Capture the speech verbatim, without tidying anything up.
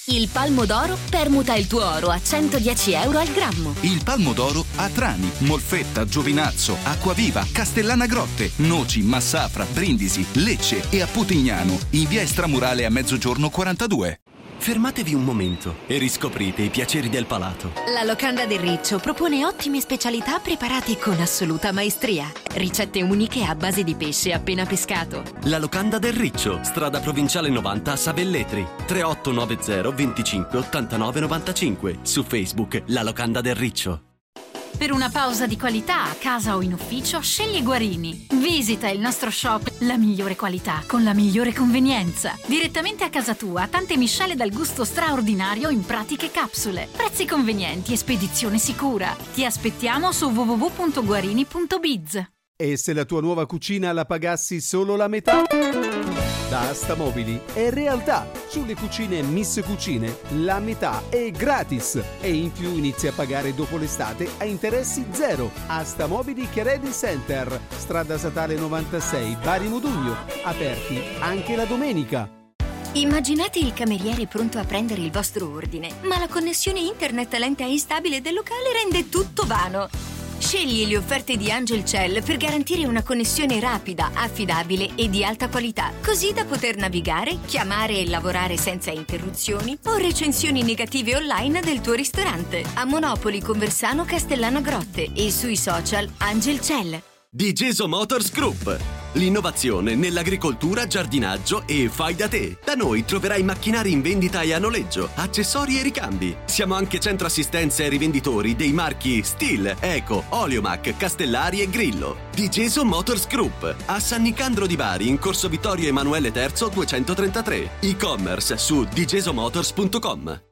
Il Palmo d'Oro permuta il tuo oro a centodieci euro al grammo. Il Palmo d'Oro a Trani, Molfetta, Giovinazzo, Acquaviva, Castellana Grotte, Noci, Massafra, Brindisi, Lecce e a Putignano, in via Estramurale a Mezzogiorno quarantadue. Fermatevi un momento e riscoprite i piaceri del palato. La Locanda del Riccio propone ottime specialità preparate con assoluta maestria. Ricette uniche a base di pesce appena pescato. La Locanda del Riccio, strada provinciale novanta a Savelletri. tre otto nove zero venticinque ottantanove novantacinque. Su Facebook La Locanda del Riccio. Per una pausa di qualità a casa o in ufficio, scegli Guarini. Visita il nostro shop, la migliore qualità con la migliore convenienza. Direttamente a casa tua, tante miscele dal gusto straordinario in pratiche capsule. Prezzi convenienti e spedizione sicura. Ti aspettiamo su w w w punto guarini punto biz. E se la tua nuova cucina la pagassi solo la metà? Da Astamobili è realtà. Sulle cucine Miss Cucine la metà è gratis e in più inizi a pagare dopo l'estate a interessi zero. Astamobili Chiaredi Center, strada statale novantasei, Bari Modugno, aperti anche la domenica. Immaginate il cameriere pronto a prendere il vostro ordine, ma la connessione internet lenta e instabile del locale rende tutto vano. Scegli le offerte di Angelcell per garantire una connessione rapida, affidabile e di alta qualità, così da poter navigare, chiamare e lavorare senza interruzioni o recensioni negative online del tuo ristorante. A Monopoli, Conversano, Castellana Grotte e sui social Angelcell. Digeso Motors Group. L'innovazione nell'agricoltura, giardinaggio e fai da te. Da noi troverai macchinari in vendita e a noleggio, accessori e ricambi. Siamo anche centro assistenza ai rivenditori dei marchi Stihl, Eco, Oleomac, Castellari e Grillo. Digeso Motors Group. A San Nicandro di Bari, in corso Vittorio Emanuele terzo duecentotrentatré. E-commerce su digesomotors punto com.